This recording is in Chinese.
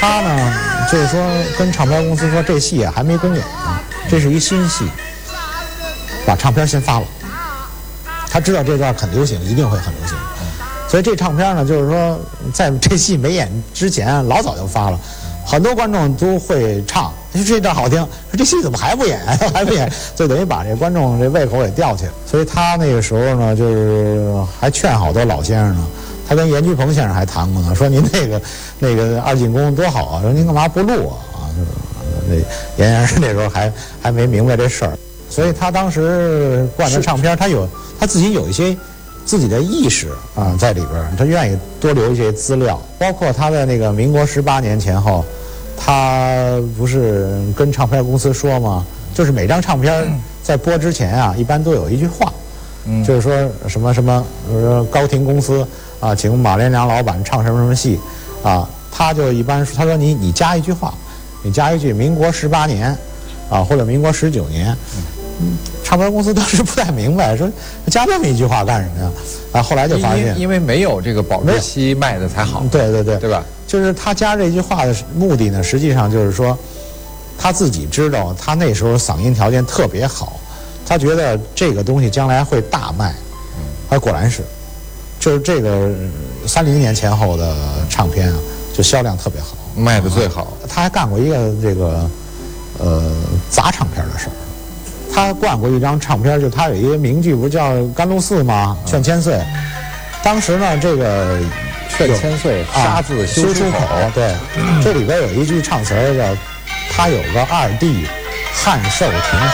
他呢就是说跟唱片公司说这戏还没公演呢，这是一新戏，把唱片先发了。他知道这段很流行，一定会很流行，所以这唱片呢，就是说在这戏没演之前，老早就发了，很多观众都会唱，这段好听，说这戏怎么还不演，还不演，就等于把这观众这胃口给吊起来。所以他那个时候呢，就是还劝好多老先生呢，他跟严菊鹏先生还谈过呢，说您那个二进宫多好啊，说您干嘛不录啊？那严先生那时候还没明白这事儿。所以他当时灌的唱片，他自己有一些自己的意识啊在里边，他愿意多留一些资料，包括他在那个民国18年前后，他不是跟唱片公司说吗？就是每张唱片在播之前啊，一般都有一句话，就是说什么什么，高庭公司啊，请马连良老板唱什么什么戏啊，他就一般说，他说你加一句话，你加一句民国18年啊，或者民国19年。唱片公司当时不太明白，说加这么一句话干什么呀？啊，后来就发现， 因为没有这个保质期卖的才好。 对吧？ 就是他加这句话的目的呢，实际上就是说，他自己知道他那时候嗓音条件特别好，他觉得这个东西将来会大卖，果然是，就是这个30年前后的唱片啊，就销量特别好， 卖的最好。 他还干过一个这个砸唱片的事儿。他灌过一张唱片，就他有一个名句，不是叫《甘露寺》吗？劝千岁。当时呢，这个劝千岁，杀字修出口。 对，这里边有一句唱词儿叫“他有个二弟，汉寿亭”。